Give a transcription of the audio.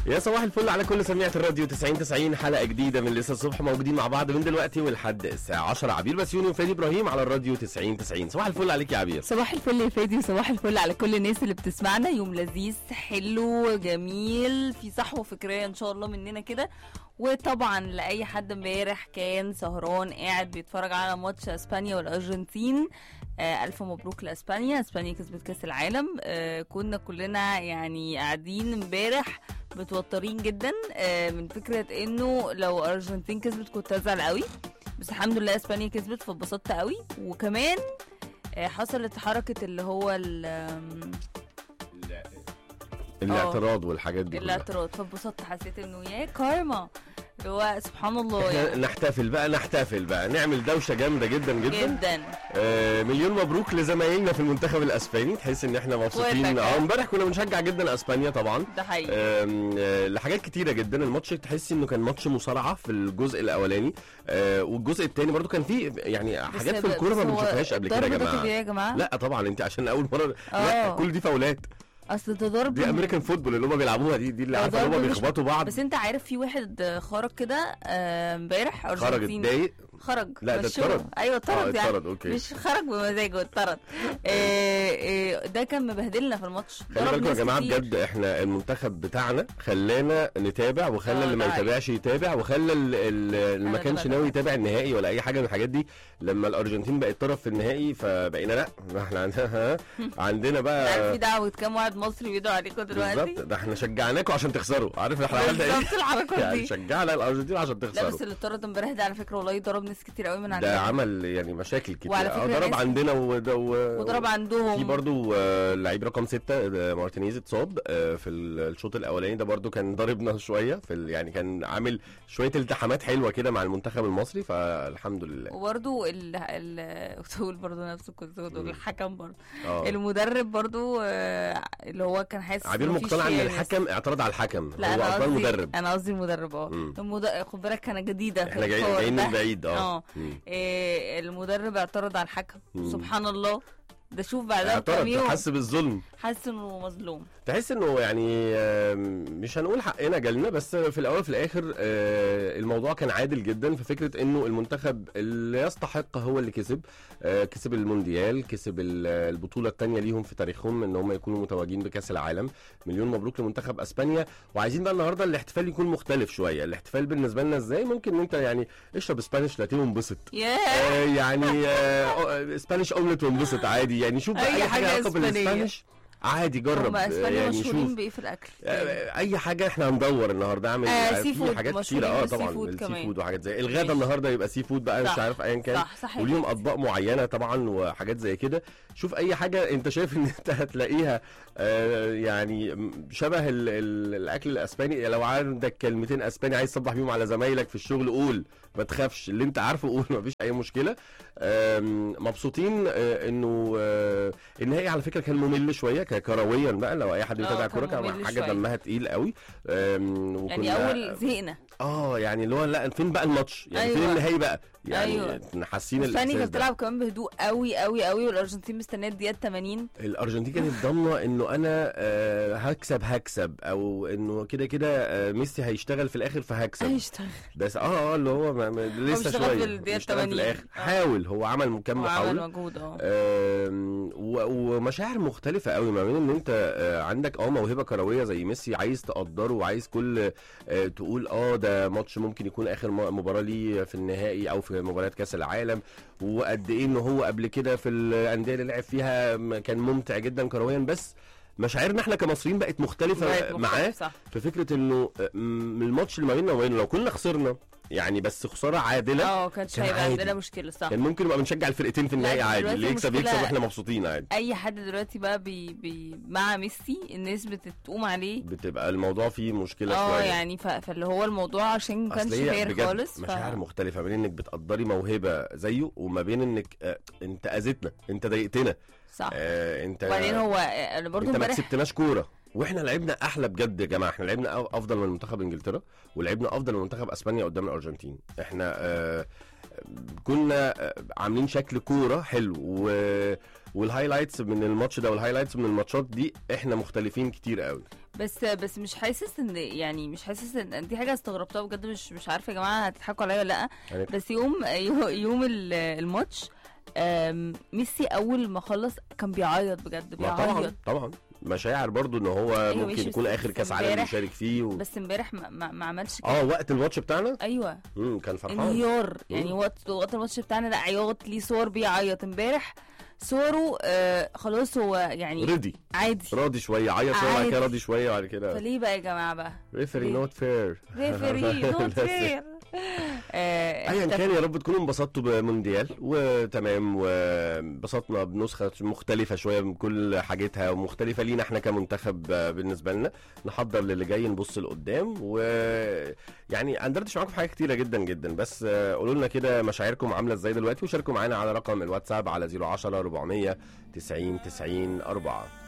يا صباح الفل على كل سميعة الراديو 90 حلقة جديدة من لسه الصبح، موجودين مع بعض من دلوقتي ولحد الساعة 10. عبير بسيوني وفادي ابراهيم على الراديو 90. صباح الفل عليك يا عبير. صباح الفل يا فادي، وصباح الفل على كل الناس اللي بتسمعنا. يوم لذيذ حلو جميل في صحوة فكرية ان شاء الله مننا كده. وطبعا لأي حد امبارح كان سهران قاعد بيتفرج على ماتش اسبانيا والارجنتين، ألف مبروك لأسبانيا. اسبانيا كسبت كاس العالم. كنا كلنا يعني قاعدين امبارح متوترين جدا من فكرة انه لو الارجنتين كسبت كنت هزعل قوي، بس الحمد لله اسبانيا كسبت فاتبسطت قوي. وكمان حصلت حركة اللي هو الاعتراض والحاجات دي، الاعتراض، فاتبسطت، حسيت انه يا كارما اللي هو سبحان الله يعني. نحتفل بقى نعمل دوشه جامده جدا جدا جدا. مليون مبروك لزمايلنا في المنتخب الاسباني، تحس ان احنا مبسوطين. امبارح كنا بنشجع جدا اسبانيا طبعا، ده حقيقي. لحاجات كتيره جدا. الماتش تحس انه كان ماتش مصارعه في الجزء الاولاني، والجزء الثاني برضو كان فيه يعني حاجات في الكوره ما بنشوفهاش قبل كده يا جماعه. لا طبعا انت عشان اول مره لا كل دي فاولات، اصل ده ضرب، دي امريكان فوتبول اللي هم بيلعبوها، دي اللي عارفه هم بيخبطوا بعض. بس انت عارف في واحد خرج كده امبارح ارجنتين، خرج خرج لا ده اتطرد. ايوه اتطرد يعني أوكي. مش خرج بمزاجه، اتطرد. ده كان مبهدلنا في الماتش. خلي بالكم يا جماعه بجد، احنا المنتخب بتاعنا خلانا نتابع، وخلى اللي ما يتابعش يتابع، وخلى اللي ما كانش ناوي يتابع النهائي ولا اي حاجه من الحاجات دي. لما الارجنتين بقت طرف في النهائي فبقينا لا احنا عندنا بقى في دعوه كام واحد مصري بيدعوا عليكم دلوقتي. بالظبط، ده احنا شجعناكم عشان تخسروا. عارف احنا عملنا ايه؟ بالظبط الحركه دي يعني شجعنا الارجنتين عشان تخسروا. لا بس اللي اتطرد امبارح ده على فكره والله ضرب ناس كتير قوي من عندنا، ده عمل يعني مشاكل كتير. ضرب عندنا وضرب عندهم. في برضو لعيب رقم 6 مارتينيز اتصاب في الشوط الاولاني، ده برضو كان ضاربنا شويه في يعني كان عامل شويه التحامات حلوه كده مع المنتخب المصري، فالحمد لله. وبرضو تقول برضو نفس الكلام، الحكم برضو المدرب برضو اللي هو كان حاسس عبير مقتنع ان الحكم اعترض على الحكم، لا هو اصلا المدرب. انا قصدي المدرب. خد بالك كان جديده، احنا جايين من بعيد. المدرب اعترض على الحكم. سبحان الله، ده شوف بعدها بكام يوم حس بالظلم، حس انه مظلوم. تحس انه يعني مش هنقول حقنا جالنا، بس في الاول وفي الاخر الموضوع كان عادل جدا في فكره انه المنتخب اللي يستحق هو اللي كسب المونديال، كسب البطوله الثانيه ليهم في تاريخهم ان هم يكونوا متواجدين بكاس العالم. مليون مبروك لمنتخب اسبانيا. وعايزين بقى النهارده الاحتفال يكون مختلف شويه. الاحتفال بالنسبه لنا ازاي؟ ممكن ان انت يعني اشرب اسبانيش لاتيه وانبسط، يعني اسبانيش اومليت وانبسط عادي، يعني شوف اي حاجه علاقه بالاسبانيش عادي، جرب. يعني مشهورين بايه في الاكل؟ اي حاجه احنا هندور النهارده اعمل في حاجات كتيره. طبعا السي فود وحاجات زي الغدا النهارده يبقى سي فود بقى، مش عارف ايا كان، وليهم اطباق معينه طبعا وحاجات زي كده. شوف اي حاجه انت شايف ان انت هتلاقيها يعني شبه الاكل الاسباني. لو عندك كلمتين اسباني عايز تصبح بيهم على زمايلك في الشغل قول، ما تخافش، اللي انت عارفه قول، ما فيش اي مشكله. مبسوطين انه النهائي على فكره كان ممل شويه كرويا بقى، لو اي حد يتابع كوره كان حاجه دمها تقيل قوي. يعني اول زهقنا يعني اللي هو لا فين بقى الماتش يعني؟ فين النهائي بقى يعني؟ حاسين الاسبانيا كانت بتلعب كمان بهدوء قوي قوي قوي، والارجنتين مستنيه الدقيقه 80. الارجنتين كانت ضامنه انه انا هكسب، او انه كده كده ميسي هيشتغل في الاخر فهكسب. بس اللي هو لسه شويه في الاخر حاول، هو عمل كم محاوله، مجهود. ومشاعر مختلفه قوي ما بين ان انت عندك موهبه كرويه زي ميسي عايز تقدره، وعايز كل تقول ده ماتش ممكن يكون اخر مباراه ليه في النهائي او في مباريات كاس العالم، وقد ايه انه هو قبل كده في الانديه اللي لعب فيها كان ممتع جدا كرويا. بس مشاعرنا احنا كمصريين بقت مختلفه معاه في فكره انه الماتش اللي ما بيننا وبينه لو كنا خسرنا يعني، بس خساره عادله كانش هيبقى عندنا مشكله. صح، كان ممكن نبقى بنشجع الفرقتين في النهائي عادي، اللي يكسب واحنا مبسوطين عادي. اي حد دلوقتي بقى مع ميسي الناس بتقوم عليه، بتبقى الموضوع فيه مشكله شويه يعني فاللي هو الموضوع عشان ما كانش فير خالص. مشاعر مختلفه بين انك بتقدري موهبه زيه، وما بين انك انت اذيتنا، انت ضايقتنا. صح. انت وبعدين هو برضه انت ما كسبتناش كوره، واحنا لعبنا احلى بجد يا جماعه. احنا لعبنا افضل من منتخب انجلترا، ولعبنا افضل من منتخب اسبانيا قدام الارجنتين. احنا كنا عاملين شكل كوره حلو، والهايلايتس من الماتش ده والهايلايتس من الماتشات دي احنا مختلفين كتير قوي. بس مش حاسس ان، يعني مش حاسس ان دي حاجه استغربتها بجد، مش عارفه يا جماعه هتضحكوا عليا ولا لا. يعني بس يوم الماتش ميسي اول ما خلص كان بيعيط بجد، بيعيط. طبعا مشاعر برضو ان هو أيوة ممكن يكون اخر كاس عالم يشارك فيه بس امبارح ما عملش كده. وقت الماتش بتاعنا ايوه كان فرحان انهيار يعني. وقت الماتش بتاعنا ده عياط، ليه صور بيعيط. امبارح صوره خلاص هو يعني ريدي عادي، راضي شويه، عيط شويه بعد كده راضي شويه بعد كده. فليه بقى يا جماعه بقى ريفري نوت فير، ريفري نوت فير. ايا كان، يا رب تكونوا انبسطتوا بمونديال وتمام، وانبسطنا بنسخه مختلفه شويه من كل حاجتها ومختلفه لينا احنا كمنتخب. بالنسبه لنا نحضر للي جاي، نبص لقدام، ويعني هندردش معاكم في حاجات كتيره جدا جدا. بس قولوا لنا كده مشاعركم عامله ازاي دلوقتي، وشاركوا معانا على رقم الواتساب على 010 400 90 90 4.